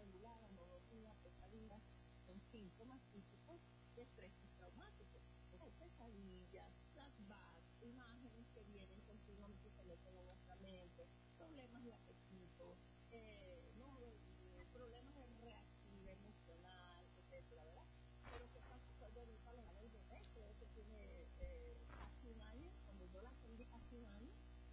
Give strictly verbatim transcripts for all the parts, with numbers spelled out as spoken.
regulada, no dormía, pesadillas, son síntomas típicos de estrés traumático. Hay pesadillas, flashbacks, imágenes que vienen continuamente, se meten en nuestra mente, problemas de apetito, eh, no, eh, problemas de reactividad emocional, etcétera, ¿verdad? Pero ¿qué pasa cuando ahorita lo gana el bebé? Creo que tiene eh, casi un año, cuando yo la atendí casi un año,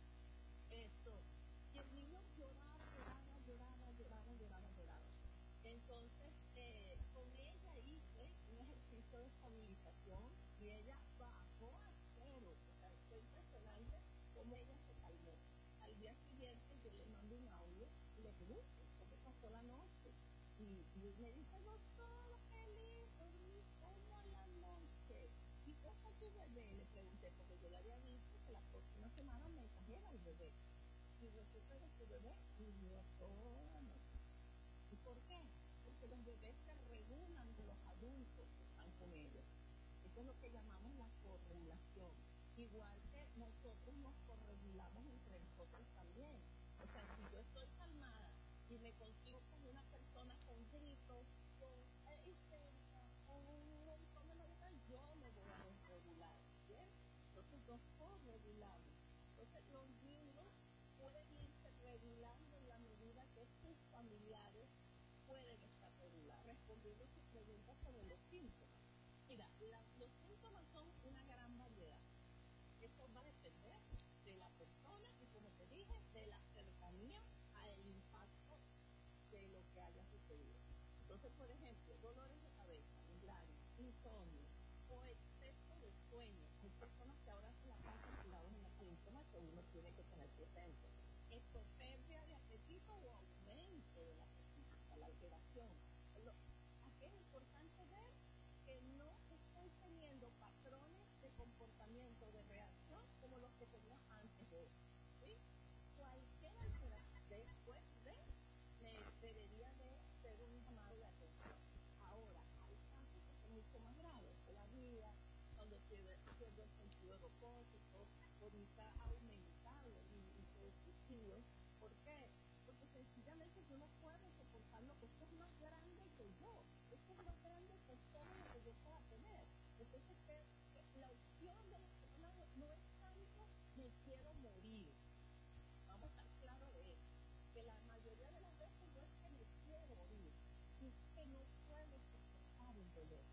esto, y el niño lloraba, lloraba, lloraba, lloraba, lloraba, lloraba. Entonces, eh, con ella hice un ejercicio de estabilización y ella bajó a cero. O sea, fue impresionante cómo ella se calmó. Al día siguiente yo le mando un audio y le pregunto, ¿cómo pasó la noche? Y, y me dice, doctora, feliz, dormí como a la noche. ¿Y cómo está tu bebé? Le pregunté, porque yo le había dicho que la próxima semana me trajera el bebé. Y resulta que su bebé durmió toda la noche. ¿Y por qué? Porque los bebés se regulan de los adultos que están con ellos. Eso es lo que llamamos la corregulación. Igual que nosotros nos corregulamos entre nosotros también. O sea, si yo estoy calmada y me consigo con una persona con gritos, con eh, histérica, con un montón de maritas, yo me voy a desregular. ¿Bien? Entonces nos corregulamos. Entonces los niños pueden irse regulando en la medida que sus familiares pueden estar regulados. Respondiendo a sus preguntas sobre los síntomas. Mira, la, los síntomas son una gran variedad. Esto va a depender de la persona y, como te dije, de la cercanía al impacto de lo que haya sucedido. Entonces, por ejemplo, dolores de cabeza, migraña, insomnio o exceso de sueño. Hay personas que ahora se la pasan tirados en los síntomas que uno tiene que tener presente. Esto, pérdida de apetito o aumento del apetito, la alteración. Lo, aquí es importante ver que no estoy teniendo patrones de comportamiento, de reacción, como los que tenía antes de eso, ¿sí? Cualquier alteración después de me debería de ser un llamado de atención. Ahora, hay casos que son mucho más graves todavía, cuando pierde, pierde el sentido de propósito, comienza a aumentar los índices de suicidio. ¿Por qué? Porque sencillamente yo no puedo soportarlo, esto es más grande que yo, esto es más grande que todo lo que yo pueda tener. Entonces, que, que la opción de la persona no, no es tanto me quiero morir. Vamos a estar claros de eso, que la mayoría de las veces no es que me quiero morir, es que no puedo soportar el dolor,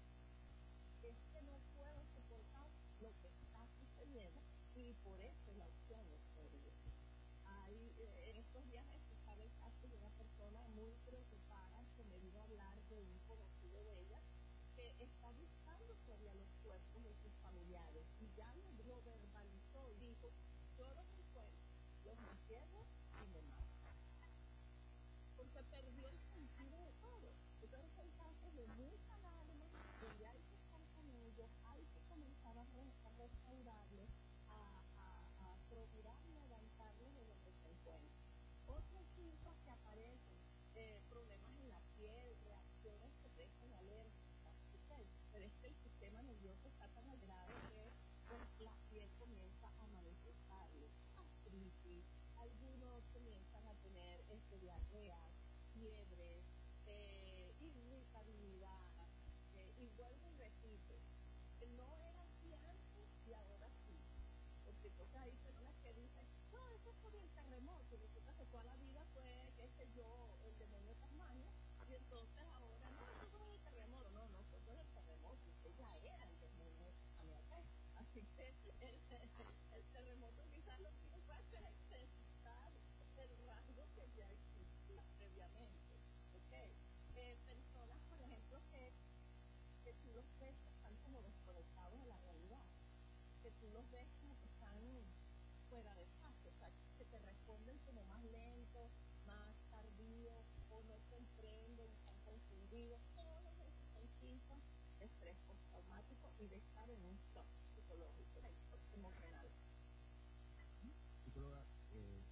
es que no puedo soportar lo que está sucediendo y por eso la opción es morir. Hay, eh, en estos días escuchaba el caso de una persona muy preocupada que me vino a hablar de un conocido de ella que está buscando todavía los cuerpos de sus familiares y ya lo, lo verbalizó y dijo, lloro mis cuerpos, los entierro y me mato. Porque perdió el sentido de todo. Entonces son casos de mucha alarma, donde hay que estar con ellos, hay que comenzar a, re, a restaurarlos, a, a, a procurar levantarlos de donde se encuentran. Otros síntomas que aparecen, eh, problemas en la piel, reacciones que dejan alérgicas, ¿okay? Pero es que el sistema nervioso está tan alterado que pues, la piel comienza a manifestarlo. Artritis, algunos comienzan a tener este, diarreas, fiebres, eh, irritabilidad, eh, y vuelvo y repito, no era así antes y ahora sí. Porque entonces hay personas que dicen, no, eso es por el terremoto, y resulta que toda la vida fue, qué sé yo, el demonio Tasmania, y entonces ahora, no, eso es por el terremoto, no, no fue por el terremoto, usted ya era el demonio Tasmania, ¿ok? Así que el, el terremoto quizás lo que fue hacer extensitar el rasgo que ya existía previamente, ¿ok? Eh, personas, por ejemplo, que, que tú los ves que están como desconectados de la realidad, que tú los ves como que están fuera de espacio, o sea, que te responden como más lento, más tardío, o no comprenden, están confundidos. Todos esos son síntomas de estrés postraumático y de estar en un shock psicológico, emocional. Psicóloga, eh,